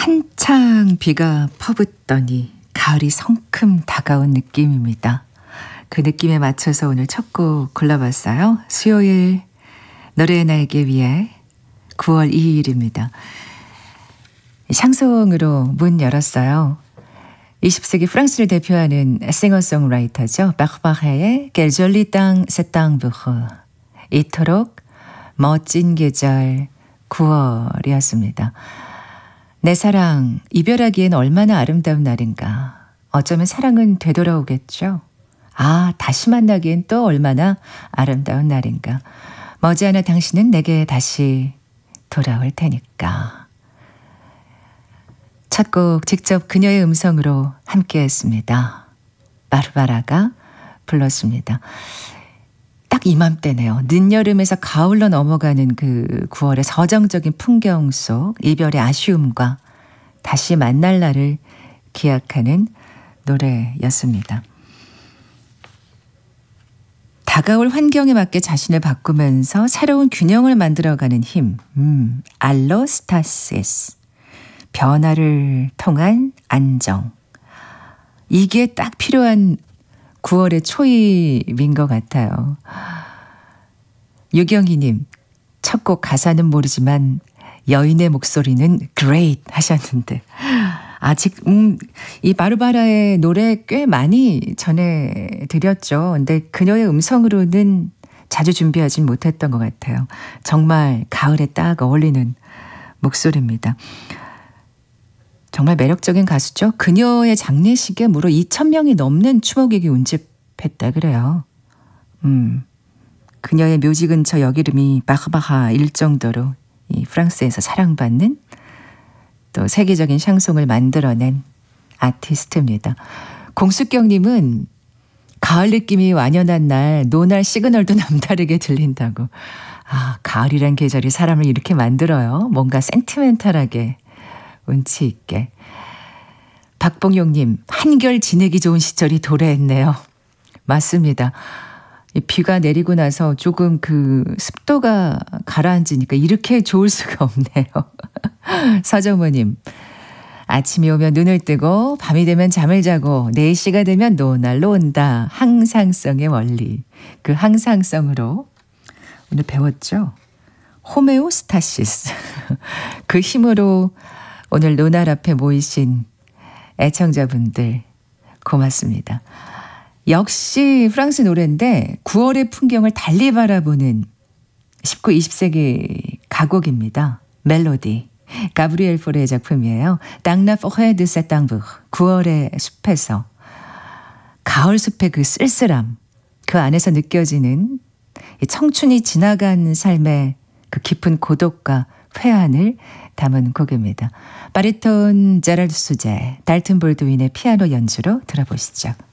한창 비가 퍼붓더니 가을이 성큼 다가온 느낌입니다. 그 느낌에 맞춰서 오늘 첫 곡 골라봤어요. 수요일 노래의 날개 위에 9월 2일입니다. 샹송으로 문 열었어요. 20세기 프랑스를 대표하는 싱어송라이터죠. 바흐바헤의 Quelle jolie temps septembre. 이토록 멋진 계절 9월이었습니다. 내 사랑, 이별하기엔 얼마나 아름다운 날인가. 어쩌면 사랑은 되돌아오겠죠. 아, 다시 만나기엔 또 얼마나 아름다운 날인가. 머지않아 당신은 내게 다시 돌아올 테니까. 첫 곡 직접 그녀의 음성으로 함께했습니다. 바르바라가 불렀습니다. 딱 이맘때네요. 늦여름에서 가을로 넘어가는 그 9월의 서정적인 풍경 속 이별의 아쉬움과 다시 만날 날을 기약하는 노래였습니다. 다가올 환경에 맞게 자신을 바꾸면서 새로운 균형을 만들어가는 힘. 알로스타시스. 변화를 통한 안정. 이게 딱 필요한 9월의 초입인 것 같아요. 유경희님, 첫 곡 가사는 모르지만 여인의 목소리는 great 하셨는데 아직 이 바르바라의 노래 꽤 많이 전해드렸죠. 근데 그녀의 음성으로는 자주 준비하진 못했던 것 같아요. 정말 가을에 딱 어울리는 목소리입니다. 정말 매력적인 가수죠. 그녀의 장례식에 무려 2,000명이 넘는 추모객이 운집했다 그래요. 그녀의 묘지 근처 역 이름이 바흐바하일 정도로 이 프랑스에서 사랑받는 또 세계적인 샹송을 만들어낸 아티스트입니다. 공숙경님은 가을 느낌이 완연한 날 노날 시그널도 남다르게 들린다고. 아, 가을이란 계절이 사람을 이렇게 만들어요. 뭔가 센티멘탈하게 운치 있게. 박봉용님, 한결 지내기 좋은 시절이 도래했네요. 맞습니다. 이 비가 내리고 나서 조금 그 습도가 가라앉으니까 이렇게 좋을 수가 없네요. 서정모님, 아침이 오면 눈을 뜨고 밤이 되면 잠을 자고 4시가 되면 노날로 온다. 항상성의 원리. 그 항상성으로 오늘 배웠죠. 호메오스타시스. 그 힘으로 오늘 노날 앞에 모이신 애청자분들 고맙습니다. 역시 프랑스 노래인데 9월의 풍경을 달리 바라보는 19, 20세기 가곡입니다. 멜로디. 가브리엘 포레의 작품이에요. Dans la forêt de septembre. 9월의 숲에서 가을 숲의 그 쓸쓸함, 그 안에서 느껴지는 청춘이 지나간 삶의 그 깊은 고독과 회한을 담은 곡입니다. 바리톤 제랄드 수제, 달튼 볼드윈의 피아노 연주로 들어보시죠.